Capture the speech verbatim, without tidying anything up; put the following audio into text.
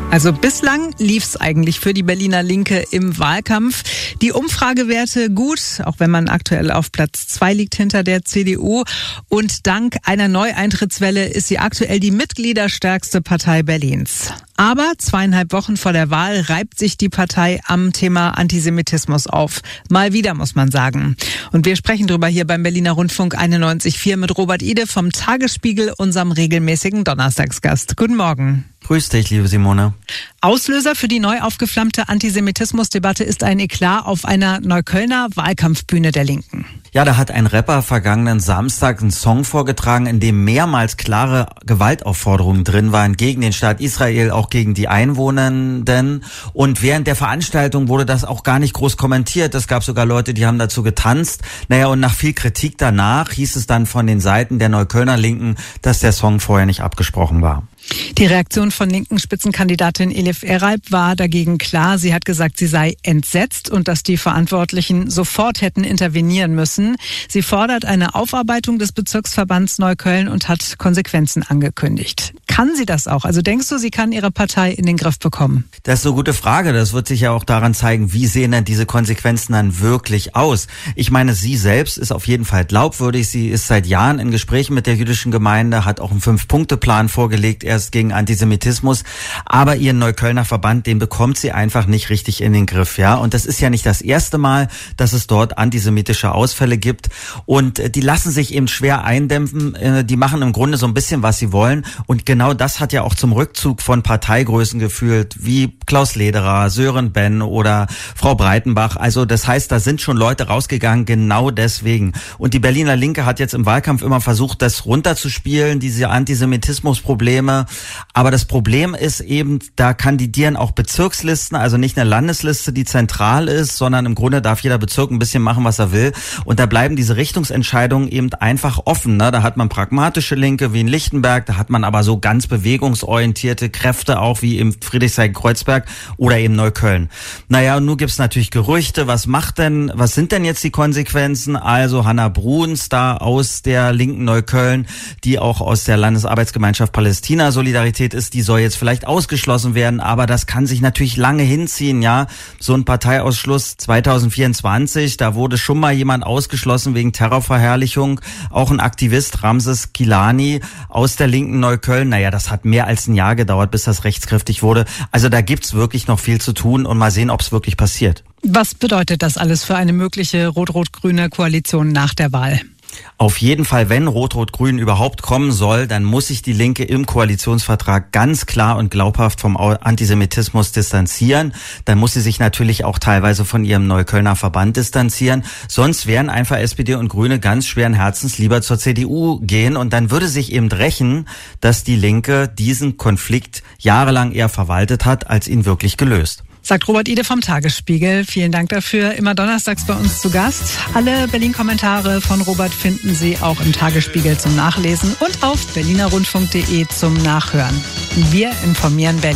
Also bislang lief's eigentlich für die Berliner Linke im Wahlkampf. Die Umfragewerte gut, auch wenn man aktuell auf Platz zwei liegt hinter der C D U. Und dank einer Neueintrittswelle ist sie aktuell die mitgliederstärkste Partei Berlins. Aber zweieinhalb Wochen vor der Wahl reibt sich die Partei am Thema Antisemitismus auf. Mal wieder, muss man sagen. Und wir sprechen drüber hier beim Berliner Rundfunk einundneunzig Komma vier mit Robert Ide vom Tagesspiegel, unserem regelmäßigen Donnerstagsgast. Guten Morgen. Grüß dich, liebe Simone. Auslöser für die neu aufgeflammte Antisemitismusdebatte ist ein Eklat auf einer Neuköllner Wahlkampfbühne der Linken. Ja, da hat ein Rapper vergangenen Samstag einen Song vorgetragen, in dem mehrmals klare Gewaltaufforderungen drin waren gegen den Staat Israel, auch gegen die Einwohnenden. Und während der Veranstaltung wurde das auch gar nicht groß kommentiert. Es gab sogar Leute, die haben dazu getanzt. Naja, und nach viel Kritik danach hieß es dann von den Seiten der Neuköllner Linken, dass der Song vorher nicht abgesprochen war. Die Reaktion von linken Spitzenkandidatin Elif Eralp war dagegen klar. Sie hat gesagt, sie sei entsetzt und dass die Verantwortlichen sofort hätten intervenieren müssen. Sie fordert eine Aufarbeitung des Bezirksverbands Neukölln und hat Konsequenzen angekündigt. Kann sie das auch? Also denkst du, sie kann ihre Partei in den Griff bekommen? Das ist eine gute Frage. Das wird sich ja auch daran zeigen, wie sehen denn diese Konsequenzen dann wirklich aus? Ich meine, sie selbst ist auf jeden Fall glaubwürdig. Sie ist seit Jahren in Gesprächen mit der jüdischen Gemeinde, hat auch einen Fünf-Punkte-Plan vorgelegt, erst gegen Antisemitismus. Aber ihren Neuköllner Verband, den bekommt sie einfach nicht richtig in den Griff, ja. Und das ist ja nicht das erste Mal, dass es dort antisemitische Ausfälle gibt. Und die lassen sich eben schwer eindämpfen. Die machen im Grunde so ein bisschen, was sie wollen. Und genau das hat ja auch zum Rückzug von Parteigrößen geführt, wie Klaus Lederer, Sören Ben oder Frau Breitenbach. Also das heißt, da sind schon Leute rausgegangen, genau deswegen. Und die Berliner Linke hat jetzt im Wahlkampf immer versucht, das runterzuspielen, diese Antisemitismusprobleme. Aber das Problem ist eben, da kandidieren auch Bezirkslisten, also nicht eine Landesliste, die zentral ist, sondern im Grunde darf jeder Bezirk ein bisschen machen, was er will. Und da bleiben diese Richtungsentscheidungen eben einfach offen. Ne? Da hat man pragmatische Linke wie in Lichtenberg, da hat man aber so ganz bewegungsorientierte Kräfte auch wie im Friedrichshain-Kreuzberg oder eben Neukölln. Naja, und nun gibt's natürlich Gerüchte. Was macht denn, was sind denn jetzt die Konsequenzen? Also Hanna Bruns da aus der linken Neukölln, die auch aus der Landesarbeitsgemeinschaft Palästina Solidarität ist, die soll jetzt vielleicht ausgeschlossen werden, aber das kann sich natürlich lange hinziehen, ja. So ein Parteiausschluss zwanzig vierundzwanzig, da wurde schon mal jemand ausgeschlossen wegen Terrorverherrlichung, auch ein Aktivist, Ramses Kilani aus der linken Neukölln. Naja, das hat mehr als ein Jahr gedauert, bis das rechtskräftig wurde. Also da gibt's wirklich noch viel zu tun und mal sehen, ob es wirklich passiert. Was bedeutet das alles für eine mögliche rot-rot-grüne Koalition nach der Wahl? Auf jeden Fall, wenn Rot-Rot-Grün überhaupt kommen soll, dann muss sich die Linke im Koalitionsvertrag ganz klar und glaubhaft vom Antisemitismus distanzieren. Dann muss sie sich natürlich auch teilweise von ihrem Neuköllner Verband distanzieren. Sonst wären einfach S P D und Grüne ganz schweren Herzens lieber zur C D U gehen. Und dann würde sich eben rächen, dass die Linke diesen Konflikt jahrelang eher verwaltet hat, als ihn wirklich gelöst. Sagt Robert Ide vom Tagesspiegel. Vielen Dank dafür. Immer donnerstags bei uns zu Gast. Alle Berlin-Kommentare von Robert finden Sie auch im Tagesspiegel zum Nachlesen und auf berliner rundfunk punkt de zum Nachhören. Wir informieren Berlin.